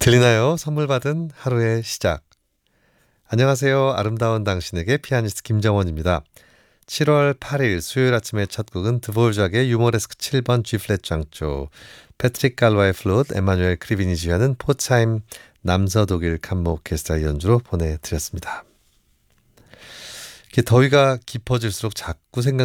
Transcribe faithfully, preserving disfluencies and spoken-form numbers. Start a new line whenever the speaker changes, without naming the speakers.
들리나요? 선물 받은 하루의 시작. 안녕하세요. 아름다운 당신에게 피아니스트 김정원입니다. 칠월 팔일 수요일 아침의 첫 곡은 드보르작의 유머레스크 칠 번 G플랫 장조, 패트릭 갈와의 플룻, 에마뉴엘 크리비니 지휘하는 포차임 남서독일 캄모 오케스트라 연주로 보내드렸습니다. 이렇게 더위가 깊어질수록 자꾸 생각